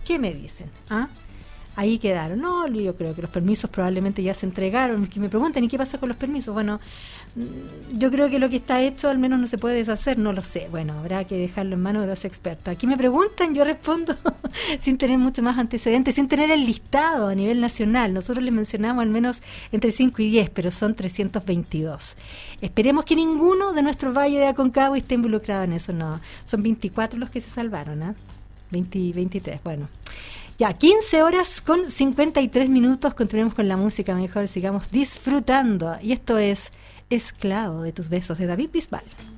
¿Qué me dicen? ¿Ah? Ahí quedaron. No, yo creo que los permisos probablemente ya se entregaron. Que me preguntan, ¿y qué pasa con los permisos? Bueno, yo creo que lo que está hecho al menos no se puede deshacer, no lo sé. Bueno, habrá que dejarlo en manos de los expertos. Aquí me preguntan, yo respondo sin tener mucho más antecedentes, sin tener el listado a nivel nacional. Nosotros les mencionamos al menos entre 5 y 10, pero son 322. Esperemos que ninguno de nuestro Valle de Aconcagua esté involucrado en eso. No, son 24 los que se salvaron, ¿eh? 23, bueno. Ya, 15 horas con 53 minutos, continuemos con la música mejor, sigamos disfrutando. Y esto es Esclavo de tus besos, de David Bisbal.